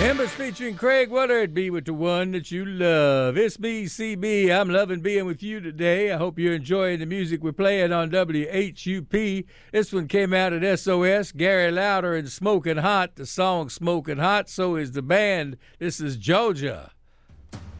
Embers featuring Craig Woodard, Be With the One That You Love. It's me, CB. I'm loving being with you today. I hope you're enjoying the music we're playing on WHUP. This one came out at SOS, Gary Lauder and Smoking Hot. The song Smoking Hot, so is the band. This is Georgia.